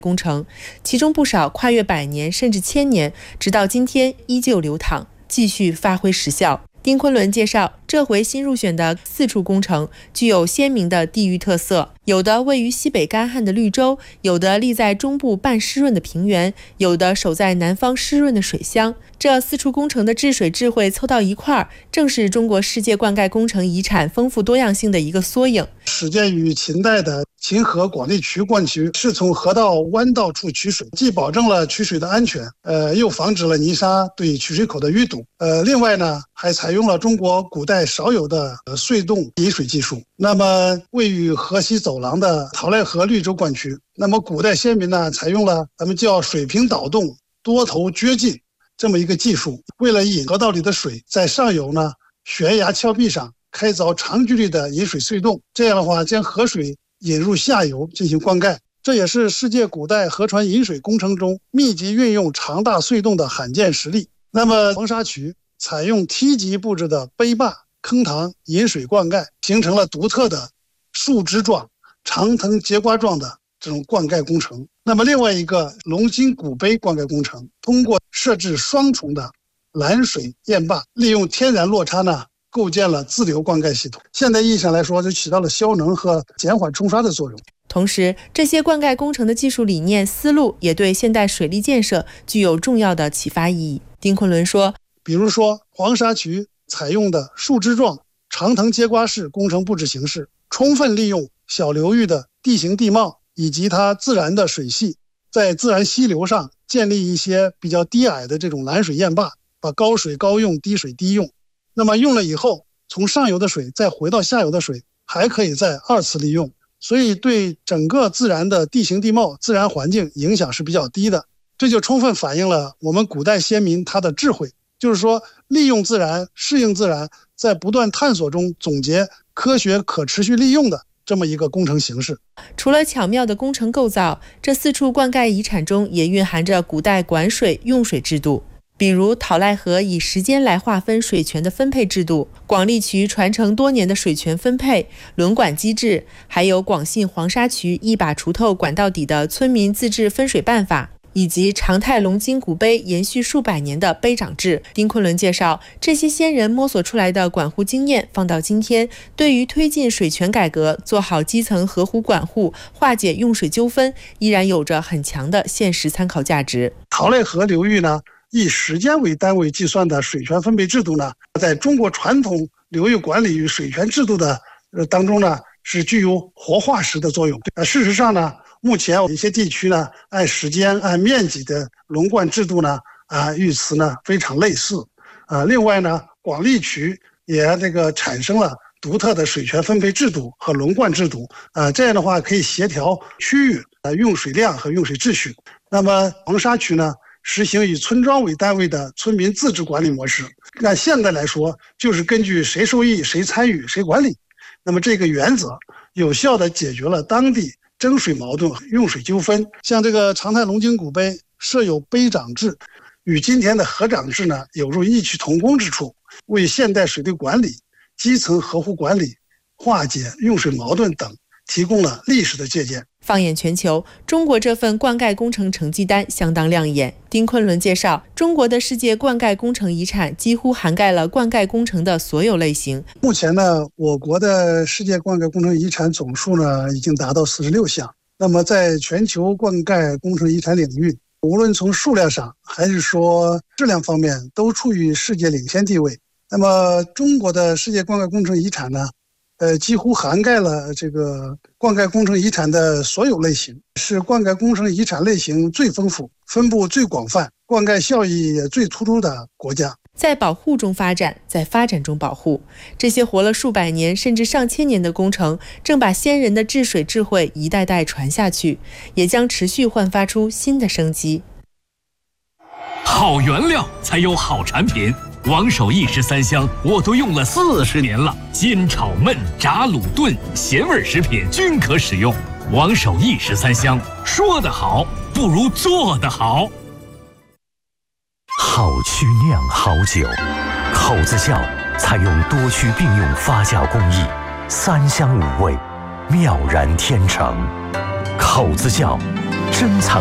工程，其中不少跨越100年甚至1000年，直到今天依旧流淌，继续发挥实效。丁昆仑介绍，这回新入选的4处工程具有鲜明的地域特色，有的位于西北干旱的绿洲，有的立在中部半湿润的平原，有的守在南方湿润的水乡。这4处工程的治水智慧凑到一块儿，正是中国世界灌溉工程遗产丰富多样性的一个缩影。 始建于秦代的秦河广利渠灌渠是从河道弯道处取水，既保证了取水的安全，又防止了泥沙对取水口的淤堵。另外呢，还采用了中国古代少有的隧洞引水技术。那么位于河西走廊的陶赖河绿洲灌渠，那么古代先民呢，采用了咱们叫水平导动、多头掘进这么一个技术，为了引河道里的水，在上游呢悬崖峭壁上开凿长距离的引水隧洞，这样的话将河水引入下游进行灌溉。这也是世界古代河船引水工程中密集运用长大隧洞的罕见实例。那么黄沙渠采用梯级布置的碑坝、坑塘引水灌溉，形成了独特的树枝状、长藤节瓜状的这种灌溉工程。那么另外一个龙津古碑灌溉工程，通过设置双重的拦水堰坝，利用天然落差呢，构建了自流灌溉系统。现代意义上来说，就起到了消能和减缓冲刷的作用。 同时，这些灌溉工程的技术理念思路也对现代水利建设具有重要的启发意义。丁昆仑说， 比如说黄沙渠采用的树枝状长藤节瓜式工程布置形式，充分利用小流域的地形地貌以及它自然的水系，在自然溪流上建立一些比较低矮的这种拦水堰坝，把高水高用，低水低用。那么用了以后，从上游的水再回到下游的水，还可以再2次利用，所以对整个自然的地形地貌、自然环境影响是比较低的。这就充分反映了我们古代先民他的智慧，就是说利用自然、适应自然，在不断探索中总结科学可持续利用的这么一个工程形式。 除了巧妙的工程构造，这4处灌溉遗产中也蕴含着古代管水用水制度。比如讨赖河以时间来划分水权的分配制度，广利渠传承多年的水权分配、轮管机制，还有广信黄沙渠一把锄头管到底的村民自治分水办法，以及长泰龙津古碑延续数百年的碑长制。丁昆仑介绍，这些先人摸索出来的管护经验放到今天，对于推进水权改革、做好基层河湖管护、化解用水纠纷，依然有着很强的现实参考价值。 陶赖河流域呢，以时间为单位计算的水权分配制度呢，在中国传统流域管理与水权制度的当中呢，是具有活化石的作用。事实上呢，目前有一些地区呢，按时间、按面积的轮灌制度呢，与此呢非常类似。另外呢，广利渠也产生了独特的水权分配制度和轮灌制度。这样的话可以协调区域用水量和用水秩序。那么黄沙渠呢，实行以村庄为单位的村民自治管理模式。按现在来说，就是根据谁受益、谁参与、谁管理。那么这个原则有效地解决了当地争水矛盾、用水纠纷。像这个长泰龙津古碑设有碑长制，与今天的河长制呢有如异曲同工之处，为现代水利管理、基层河湖管理、化解用水矛盾等提供了历史的借鉴。 放眼全球，中国这份灌溉工程成绩单相当亮眼。丁昆仑介绍，中国的世界灌溉工程遗产几乎涵盖了灌溉工程的所有类型。 目前呢，我国的世界灌溉工程遗产总数呢已经达到46项。那么在全球灌溉工程遗产领域，无论从数量上还是说质量方面，都处于世界领先地位。那么中国的世界灌溉工程遗产呢，几乎涵盖了这个灌溉工程遗产的所有类型，是灌溉工程遗产类型最丰富、分布最广泛、灌溉效益也最突出的国家。 在保护中发展，在发展中保护，这些活了数百年甚至上千年的工程，正把先人的治水智慧一代代传下去，也将持续焕发出新的生机。 好原料才有好产品。王守义13香我都用了40年了，煎炒焖炸卤炖咸味食品均可使用。王守义13香，说得好不如做得好。 好曲酿好酒，口子窖采用多区并用发酵工艺，3香5味，妙然天成。口子窖珍藏